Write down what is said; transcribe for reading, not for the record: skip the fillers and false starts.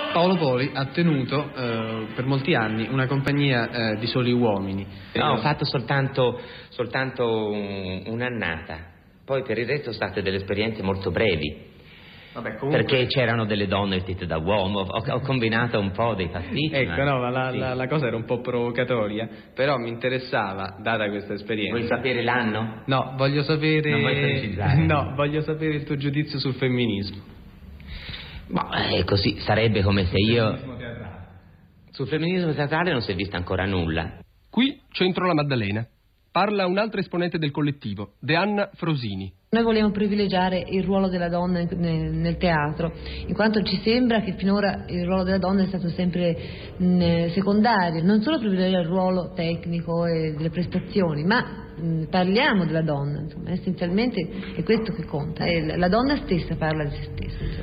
Paolo Poli ha tenuto per molti anni una compagnia di soli uomini. No, ho fatto soltanto un'annata, poi per il resto sono state delle esperienze molto brevi. Vabbè, comunque... Perché c'erano delle donne vestite da uomo, ho combinato un po' dei pasticci. Ecco, no, ma sì. la cosa era un po' provocatoria, però mi interessava, data questa esperienza. Vuoi sapere l'anno? No, voglio sapere... Non vuoi precisa? No, voglio sapere il tuo giudizio sul femminismo. Così sarebbe come se io... Sul femminismo teatrale non si è vista ancora nulla. Qui Centro La Maddalena. Parla un altro esponente del collettivo, Deanna Frosini. Noi vogliamo privilegiare il ruolo della donna nel teatro, in quanto ci sembra che finora il ruolo della donna è stato sempre secondario, non solo privilegiare il ruolo tecnico e delle prestazioni, ma parliamo della donna, insomma, essenzialmente è questo che conta, la donna stessa parla di se stessa.